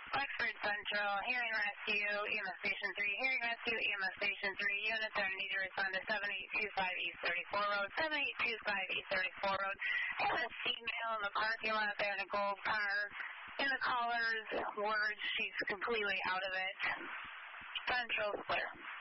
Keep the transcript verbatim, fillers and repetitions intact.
Wexford Central, Hearing Rescue, E M S Station three, Hearing Rescue, E M S Station three, units that need to respond to seven eight two five East thirty-four Road, seven eight two five East thirty-four Road. And a female in the parking lot there in a gold car. In the caller's words, she's completely out of it. Central's clear.